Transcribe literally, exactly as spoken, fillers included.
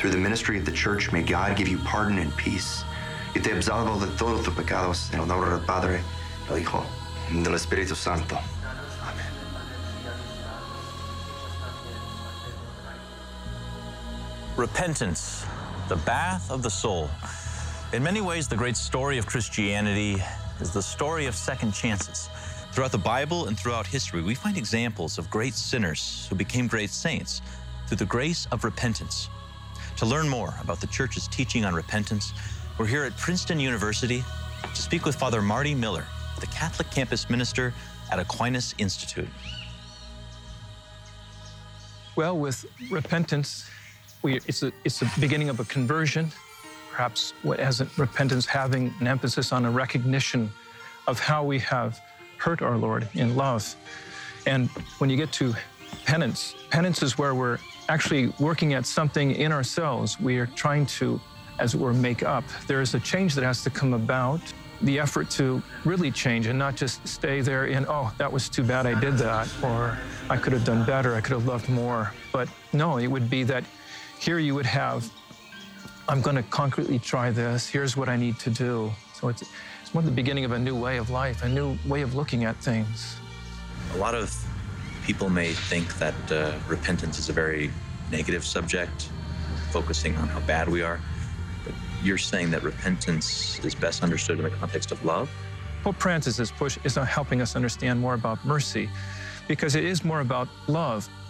Through the ministry of the church, may God give you pardon and peace. Y te absolvo de todos tus pecados en el nombre del Padre, del Hijo, y del Espíritu Santo. Amen. Repentance, the bath of the soul. In many ways, the great story of Christianity is the story of second chances. Throughout the Bible and throughout history, we find examples of great sinners who became great saints through the grace of repentance. To learn more about the Church's teaching on repentance, we're here at Princeton University to speak with Father Marty Miller, the Catholic campus minister at Aquinas Institute. Well, with repentance, we, it's, a, it's the beginning of a conversion, perhaps what as repentance having an emphasis on a recognition of how we have hurt our Lord in love. And when you get to penance, penance is where we're actually working at something in ourselves. We are trying to, as it were, make up. There is a change that has to come about, the effort to really change and not just stay there in, oh, that was too bad I did that, or I could have done better, I could have loved more. But no, it would be that here you would have, I'm going to concretely try this, here's what I need to do. So it's, it's more the beginning of a new way of life, a new way of looking at things. A lot of people may think that uh, repentance is a very negative subject, focusing on how bad we are. But you're saying that repentance is best understood in the context of love? Pope Francis's push is on helping us understand more about mercy, because it is more about love.